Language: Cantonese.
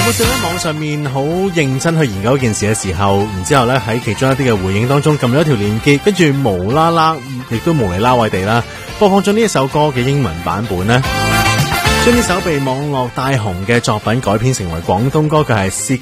冇喺網上面好認真去研究一件事嘅時候，然之後咧喺其中一啲嘅回應當中撳咗一條連結，跟住無啦啦亦都無厘啦位地啦播放咗呢一首歌嘅英文版本呢，將呢首被網絡大紅嘅作品改編成為廣東歌，佢係